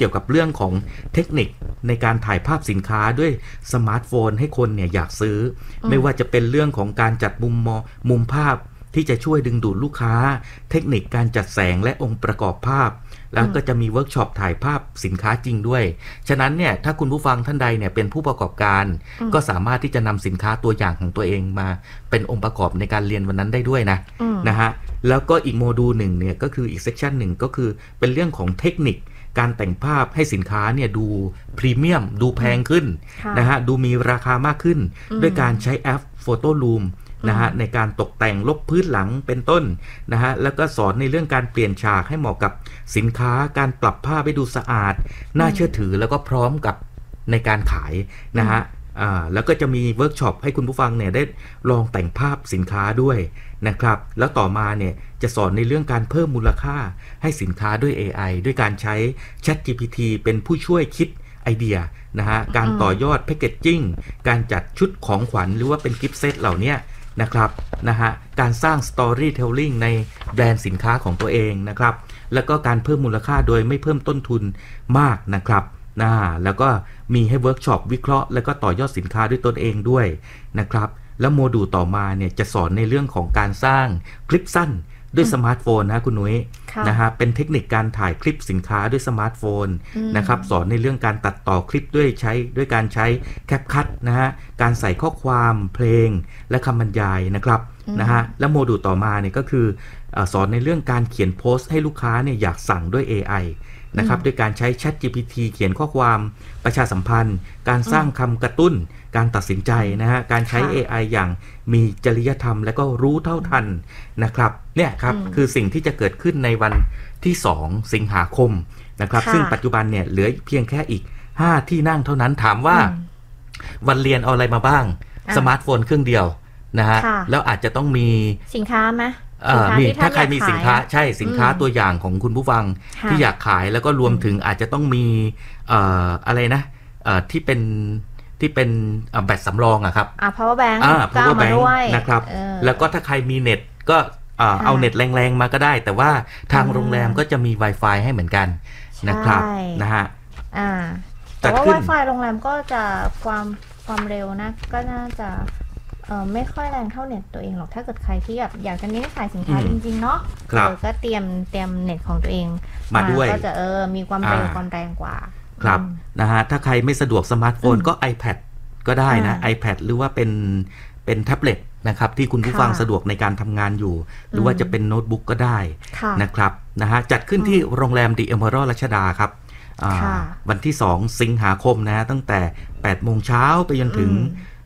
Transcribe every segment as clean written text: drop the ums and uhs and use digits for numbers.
กี่ยวกับเรื่องของเทคนิคในการถ่ายภาพสินค้าด้วยสมาร์ทโฟนให้คนเนี่ยอยากซื้อไม่ว่าจะเป็นเรื่องของการจัดมุมภาพที่จะช่วยดึงดูดลูกค้าเทคนิคการจัดแสงและองค์ประกอบภาพแล้วก็จะมีเวิร์กช็อปถ่ายภาพสินค้าจริงด้วยฉะนั้นเนี่ยถ้าคุณผู้ฟังท่านใดเนี่ยเป็นผู้ประกอบการก็สามารถที่จะนำสินค้าตัวอย่างของตัวเองมาเป็นองค์ประกอบในการเรียนวันนั้นได้ด้วยนะฮะแล้วก็อีกโมดูลหนึ่งเนี่ยก็คืออีกเซสชันหนึ่งก็คือเป็นเรื่องของเทคนิคการแต่งภาพให้สินค้าเนี่ยดูพรีเมียมดูแพงขึ้นนะฮะดูมีราคามากขึ้นด้วยการใช้แอป Photoloomนะฮะในการตกแต่งลบพื้นหลังเป็นต้นนะฮะแล้วก็สอนในเรื่องการเปลี่ยนฉากให้เหมาะกับสินค้าการปรับภาพให้ดูสะอาดน่าเชื่อถือแล้วก็พร้อมกับในการขายนะฮะแล้วก็จะมีเวิร์กช็อปให้คุณผู้ฟังเนี่ยได้ลองแต่งภาพสินค้าด้วยนะครับแล้วต่อมาเนี่ยจะสอนในเรื่องการเพิ่มมูลค่าให้สินค้าด้วย AI ด้วยการใช้ ChatGPT เป็นผู้ช่วยคิดไอเดียนะฮะการต่อยอดแพคเกจจิ้งการจัดชุดของขวัญหรือว่าเป็นกิฟต์เซตเหล่านี้นะครับนะฮะการสร้าง Storytelling ในแบรนด์สินค้าของตัวเองนะครับแล้วก็การเพิ่มมูลค่าโดยไม่เพิ่มต้นทุนมากนะครับแล้วก็มีให้เวิร์กช็อปวิเคราะห์แล้วก็ต่อยอดสินค้าด้วยตนเองด้วยนะครับแล้วโมดูลต่อมาเนี่ยจะสอนในเรื่องของการสร้างคลิปสั้นด้วยสมาร์ทโฟนนะคุณนุ้ยนะฮะเป็นเทคนิคการถ่ายคลิปสินค้าด้วยสมาร์ทโฟนนะครับสอนในเรื่องการตัดต่อคลิปด้วยการใช้แคปคัทนะฮะการใส่ข้อความเพลงและคำบรรยายนะครับนะฮะแล้วโมดูลต่อมาเนี่ยก็คือสอนในเรื่องการเขียนโพสต์ให้ลูกค้าเนี่ยอยากสั่งด้วย AI นะครับด้วยการใช้ ChatGPT เขียนข้อความประชาสัมพันธ์การสร้างคำกระตุ้นการตัดสินใจนะฮะการใช้ AI อย่างมีจริยธรรมและก็รู้เท่าทันนะครับเนี่ยครับคือสิ่งที่จะเกิดขึ้นในวันที่2สิงหาคมนะครับซึ่งปัจจุบันเนี่ยเหลือเพียงแค่อีก5ที่นั่งเท่านั้นถามว่าวันเรียนเอาอะไรมาบ้างสมาร์ทโฟนเครื่องเดียวนะฮะแล้วอาจจะต้องมีสินค้าไหมมีถ้าใครมีสินค้าใช่สินค้าตัวอย่างของคุณผู้ฟังที่อยากขายแล้วก็รวมถึงอาจจะต้องมีอะไรนะที่เป็นแบตสำรองอะครับ power bank power bank นะครับแล้วก็ถ้าใครมีเน็ตก็เอาเน็ตแรงๆมาก็ได้แต่ว่าทางโรงแรมก็จะมี Wi-Fi ให้เหมือนกันนะครับนะฮะแต่ว่า Wi-Fi โรงแรมก็จะความเร็วนะก็น่าจะไม่ค่อยแรงเท่าเน็ตตัวเองหรอกถ้าเกิดใครที่แบบอยากจะเน้นขายสินค้าจริงๆเนาะก็เตรียมเน็ตของตัวเองมาด้วยก็จะมีความเร็วความแรงกว่าครับนะฮะถ้าใครไม่สะดวกสมาร์ทโฟนก็ iPad ก็ได้นะ iPad หรือว่าเป็นแท็บเล็ตนะครับที่คุณผู้ฟังสะดวกในการทำงานอยู่หรือว่าจะเป็นโน้ตบุ๊กก็ได้นะครับนะฮะจัดขึ้นที่โรงแรม The Emerald รัชดาครับวันที่2สิงหาคมนะตั้งแต่ 8 โมงเช้าไปจนถึง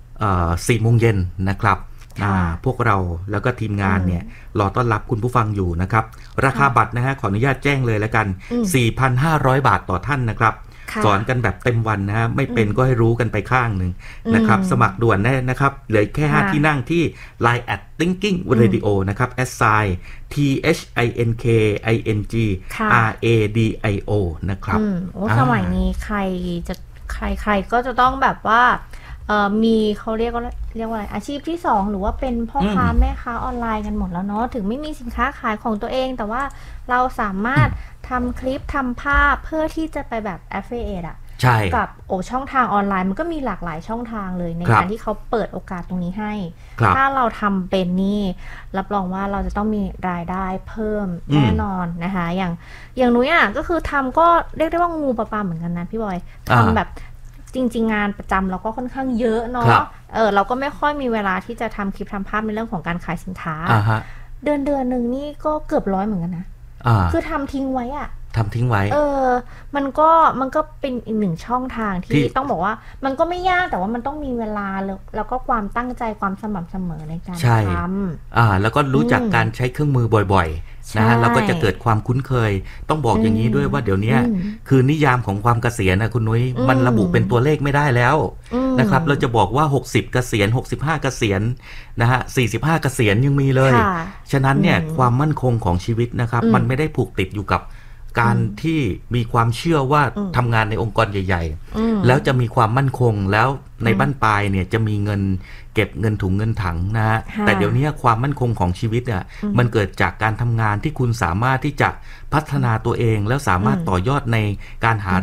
4 โมงเย็นนะครับพวกเราแล้วก็ทีมงานเนี่ยรอต้อนรับคุณผู้ฟังอยู่นะครับราคาบัตรนะฮะขออนุญาตแจ้งเลยแล้วกัน 4,500 บาทต่อท่านนะครับสอนกันแบบเต็มวันนะฮะไม่เป็นก็ให้รู้กันไปข้างหนึ่งนะครับสมัครด่วนได้นะครับเหลือแค่5ที่นั่งที่ Line @thinking radio นะครับ @thinkingRadio นะครับสมัยนี้ใครก็จะต้องแบบว่ามีเขาเรียกว่าอะไรอาชีพที่2หรือว่าเป็นพ่อค้าแม่ค้าออนไลน์กันหมดแล้วเนาะถึงไม่มีสินค้าขายของตัวเองแต่ว่าเราสามารถทำคลิปทำภาพเพื่อที่จะไปแบบ affiliate กับช่องทางออนไลน์มันก็มีหลากหลายช่องทางเลยในการที่เขาเปิดโอกาสตรงนี้ให้ถ้าเราทำเป็นนี่รับรองว่าเราจะต้องมีรายได้เพิ่มแน่นอนนะคะอย่างนุ้ยก็คือทำก็เรียกได้ว่างูปลาเหมือนกันนะพี่บอยทำแบบจริงๆงานประจำเราก็ค่อนข้างเยอะเนาะเราก็ไม่ค่อยมีเวลาที่จะทำคลิปทำภาพในเรื่องของการขายสินค้าเดือนนึงนี่ก็เกือบ100เหมือนกันนะคือทำทิ้งไว้มันก็เป็นอีกหนึ่งช่องทางที่ต้องบอกว่ามันก็ไม่ยากแต่ว่ามันต้องมีเวลาแล้วก็ความตั้งใจความสม่ำเสมอในการทำแล้วก็รู้จักการใช้เครื่องมือบ่อยๆนะฮะแล้วก็จะเกิดความคุ้นเคยต้องบอกอย่างนี้ด้วยว่าเดี๋ยวนี้คือนิยามของความเกษียณนะคุณนุ้ยมันระบุเป็นตัวเลขไม่ได้แล้วนะครับเราจะบอกว่า60เกษียณ65เกษียณนะฮะ45เกษียณยังมีเลยฉะนั้นเนี่ยความมั่นคงของชีวิตนะครับมันไม่ได้ผูกติดอยู่กับการที่มีความเชื่อว่าทำงานในองค์กรใหญ่ๆแล้วจะมีความมั่นคงแล้วในบั้นปลายเนี่ยจะมีเงินเก็บเงินถุงเงินถังนะฮะแต่เดี๋ยวนี้ความมั่นคงของชีวิตอ่ะมันเกิดจากการทำงานที่คุณสามารถที่จะพัฒนาตัวเองแล้วสามารถต่อยอดในการหา